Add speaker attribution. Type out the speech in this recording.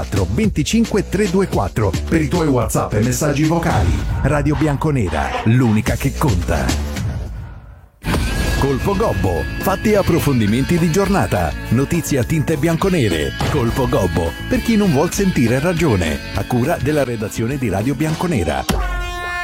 Speaker 1: 334 25 324 per i tuoi WhatsApp e messaggi vocali. Radio Bianconera, l'unica che conta. Colpo Gobbo, fatti e approfondimenti di giornata, notizie a tinte bianconere. Colpo Gobbo, per chi non vuol sentire ragione, a cura della redazione di Radio Bianconera.